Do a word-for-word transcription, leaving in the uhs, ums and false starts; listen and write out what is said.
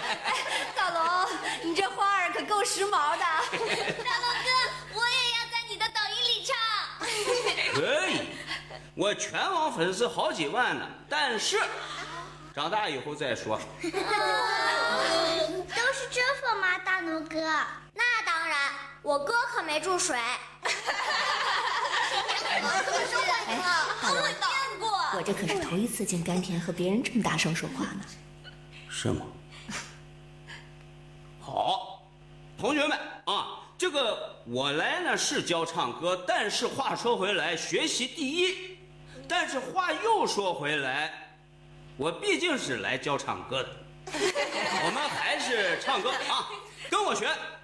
大龙，你这花儿可够时髦的。大龙哥，我也要在你的抖音里唱。 可以，我全网粉丝好几万呢，但是长大以后再说。 都是这份吗，大龙哥？那当然，我哥可没注水。 哎，大龙， 见过。 我这可是头一次见甘甜和别人这么大声说话呢。 是吗？好，同学们啊，这个我来呢是教唱歌，但是话说回来，学习第一。但是话又说回来，我毕竟是来教唱歌的。我们还是唱歌啊，跟我学。